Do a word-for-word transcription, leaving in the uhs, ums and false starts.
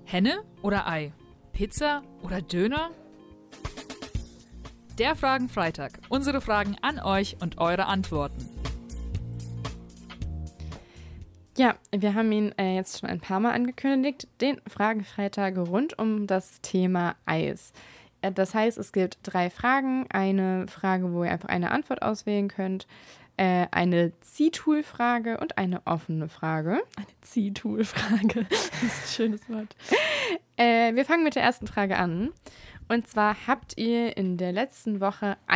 Henne oder Ei? Pizza oder Döner? Der Fragenfreitag. Unsere Fragen an euch und eure Antworten. Ja, wir haben ihn äh, jetzt schon ein paar Mal angekündigt, den Fragenfreitag rund um das Thema Eis. Äh, das heißt, es gibt drei Fragen. Eine Frage, wo ihr einfach eine Antwort auswählen könnt, äh, eine Ziehtool-Frage und eine offene Frage. Eine Ziehtool-Frage, das ist ein schönes Wort. Äh, wir fangen mit der ersten Frage an. Und zwar habt ihr in der letzten Woche